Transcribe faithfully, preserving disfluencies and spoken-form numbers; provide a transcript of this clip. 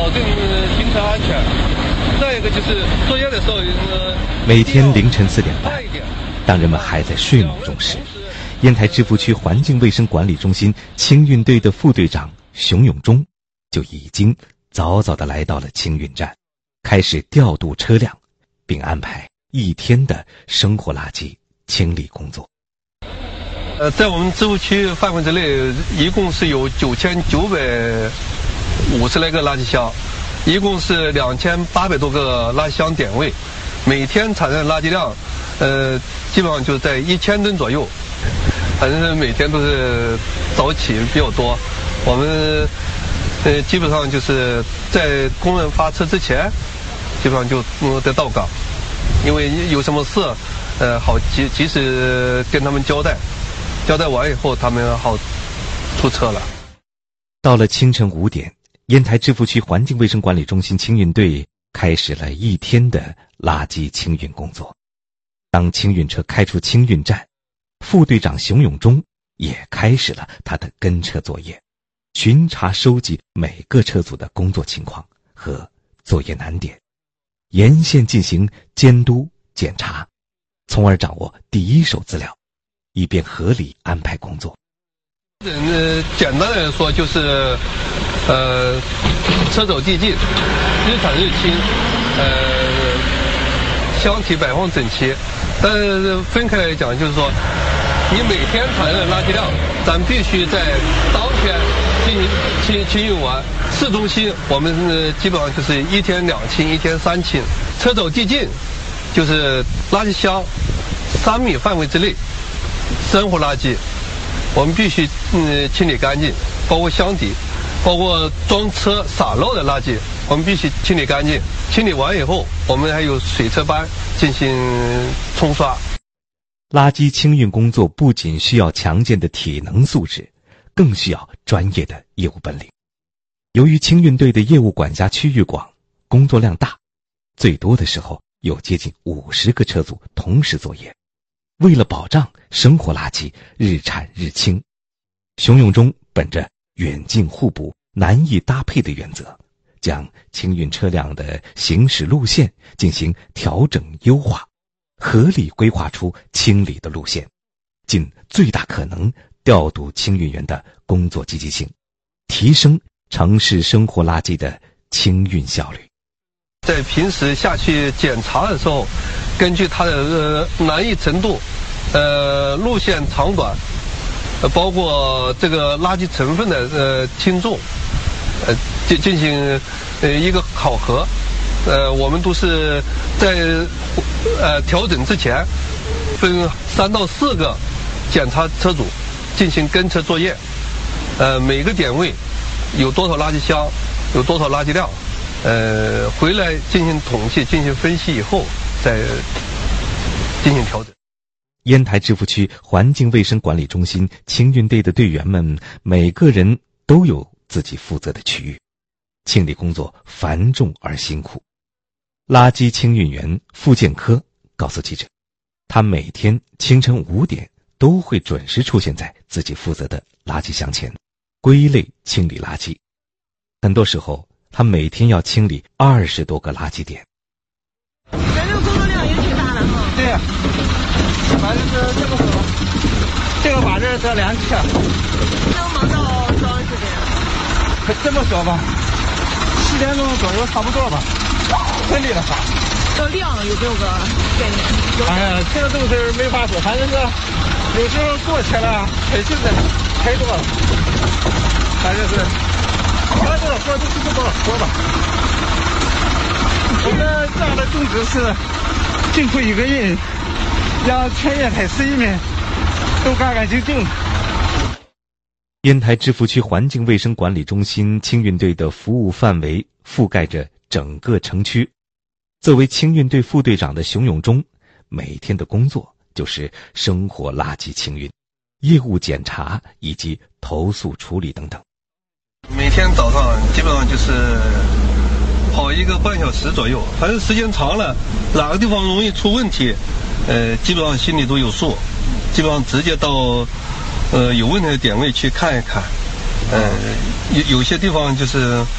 保证行车安全。再一个就是作业的时候，呃、 每天凌晨四点半，当人们还在睡梦中时，烟台芝罘区环境卫生管理中心清运队的副队长熊永忠就已经早早地来到了清运站，开始调度车辆，并安排一天的生活垃圾清理工作。 呃，在我们芝罘区范围之内，一共是有九千九百五十来个垃圾箱，一共是两千八百多个垃圾箱点位，每天产生的垃圾量，呃，基本上就在一千吨左右。反正每天都是早起比较多，我们呃基本上就是在工人发车之前，基本上就嗯得到岗，因为有什么事，呃好及及时跟他们交代，交代完以后他们好出车了。 到了清晨五点，烟台芝罘区环境卫生管理中心清运队开始了一天的垃圾清运工作。当清运车开出清运站，副队长熊永忠也开始了他的跟车作业，巡查收集每个车组的工作情况和作业难点，沿线进行监督检查，从而掌握第一手资料，以便合理安排工作。 呃，简单的说就是，呃，车走地进，日产日清，呃，箱体摆放整齐。但是分开来讲，就是说，你每天产生的垃圾量，咱必须在当天进行清清运完。市中心我们呃基本上就是一天两清，一天三清。车走地进，就是垃圾箱三米范围之内，生活垃圾，我们必须嗯清理干净，包括箱底，包括装车洒漏的垃圾，我们必须清理干净。清理完以后，我们还有水车班进行冲刷。 垃圾清运工作不仅需要强健的体能素质，更需要专业的业务本领。由于清运队的业务管辖区域广，工作量大，最多的时候有接近五十个车组同时作业。为了保障生活垃圾日产日清，熊永忠本着远近互补、难易搭配的原则，将清运车辆的行驶路线进行调整优化，合理规划出清理的路线，尽最大可能调度清运员的工作积极性，提升城市生活垃圾的清运效率。 在平时下去检查的时候，根据它的呃难易程度，呃路线长短，呃包括这个垃圾成分的呃轻重，呃进进行呃一个考核。呃我们都是在呃调整之前，分三到四个检查车组进行跟车作业，呃每个点位有多少垃圾箱，有多少垃圾量。呃，回来进行统计、进行分析以后，再进行调整。 烟台芝罘区环境卫生管理中心清运队的队员们，每个人都有自己负责的区域，清理工作繁重而辛苦。垃圾清运员付建科告诉记者，他每天清晨五点都会准时出现在自己负责的垃圾箱前，归类清理垃圾。很多时候，他每天要清理二十多个垃圾点。 咱这个工作量也挺大的哈。 对呀、啊，反正是这个手，这个把这得两车。 能忙到多长时间？ 可这么说吧，十点钟左右差不多吧。顺利的话， 这量有没有个概念？ 哎呀，这个东西没法说，反正是有时候过去了，开心的太多了，反正是。多少活就出多少活吧。我们这样的宗旨是尽出一个人，让全烟台市民都干干净净。 烟台芝罘区环境卫生管理中心清运队的服务范围覆盖着整个城区。作为清运队副队长的熊永忠，每天的工作就是生活垃圾清运、业务检查以及投诉处理等等。 每天早上基本上就是跑一个半小时左右，反正时间长了，哪个地方容易出问题，呃，基本上心里都有数，基本上直接到呃有问题的点位去看一看，呃，有有些地方就是